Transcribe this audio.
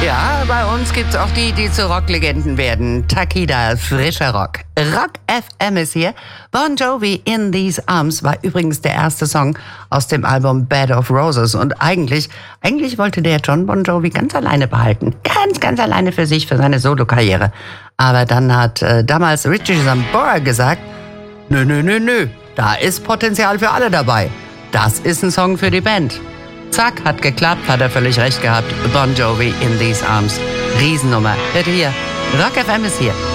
Ja, bei uns gibt's auch die zu Rocklegenden werden. Takida, frischer Rock. Rock FM ist hier. Bon Jovi, In These Arms war übrigens der erste Song aus dem Album Bed of Roses. Und eigentlich wollte der John Bon Jovi ganz alleine behalten. Ganz alleine für sich, für seine Solokarriere. Aber dann hat damals Richie Sambora gesagt, nö, da ist Potenzial für alle dabei. Das ist ein Song für die Band. Zack, hat geklappt, hat er völlig recht gehabt. Bon Jovi, In These Arms. Riesennummer. Hört hier. Rock FM ist hier.